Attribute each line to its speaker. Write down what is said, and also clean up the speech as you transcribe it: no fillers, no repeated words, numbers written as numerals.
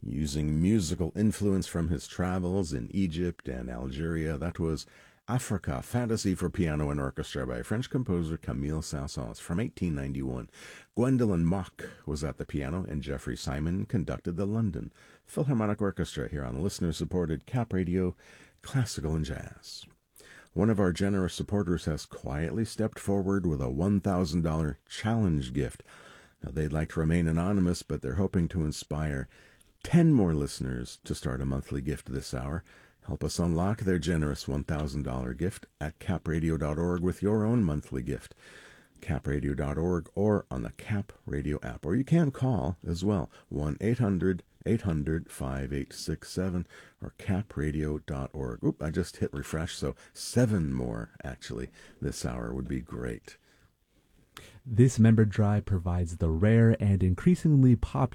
Speaker 1: Using musical influence from his travels in Egypt and Algeria, that was Africa, Fantasy for Piano and Orchestra by French composer Camille Saint-Saëns from 1891. Gwendolyn Mock was at the piano, and Jeffrey Simon conducted the London Philharmonic Orchestra here on listener-supported Cap Radio, Classical and Jazz. One of our generous supporters has quietly stepped forward with a $1,000 challenge gift. Now, they'd like to remain anonymous, but they're hoping to inspire 10 more listeners to start a monthly gift this hour. Help us unlock their generous $1,000 gift at capradio.org with your own monthly gift. capradio.org or on the Cap Radio app. Or you can call as well, 1-800-800-5867 or capradio.org. Oop, I just hit refresh, so 7 more actually this hour would be great.
Speaker 2: This member drive provides the rare and increasingly popular